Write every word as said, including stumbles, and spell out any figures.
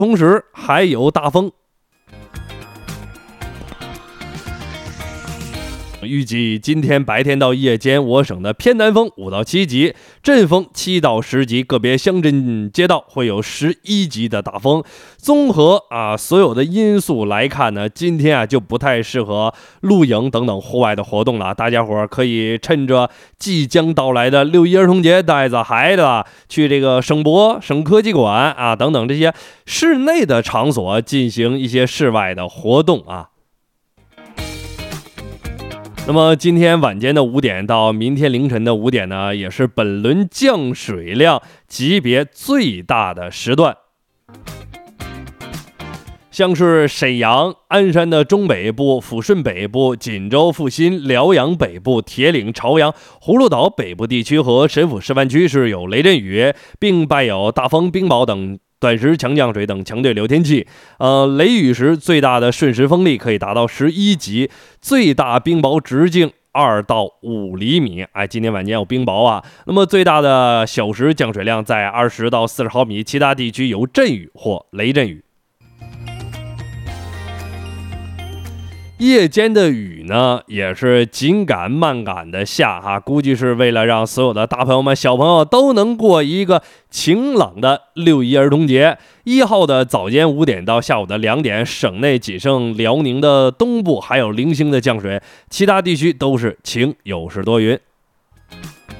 同时还有大风。预计今天白天到夜间，我省的偏南风五到七级，阵风七到十级，个别乡镇街道会有十一级的大风。综合啊所有的因素来看呢，今天啊就不太适合露营等等户外的活动了。大家伙可以趁着即将到来的六一儿童节，带着孩子去这个省博、省科技馆啊等等这些室内的场所进行一些室外的活动啊。那么今天晚间的五点到明天凌晨的五点呢，也是本轮降水量级别最大的时段。像是沈阳、鞍山的中北部、抚顺北部、锦州、阜新、辽阳北部、铁岭、朝阳、葫芦岛北部地区和神府示范区是有雷阵雨，并伴有大风、冰雹等短时强降水等强对流天气。呃，雷雨时最大的瞬时风力可以达到十一级，最大冰雹直径二到五厘米。哎，今天晚间有冰雹啊。那么最大的小时降水量在二十到四十毫米，其他地区有阵雨或雷阵雨。夜间的雨呢，也是紧赶慢赶的下哈，估计是为了让所有的大朋友们、小朋友都能过一个晴朗的六一儿童节。一号的早间五点到下午的两点，省内仅剩辽宁的东部还有零星的降水，其他地区都是晴，有时多云。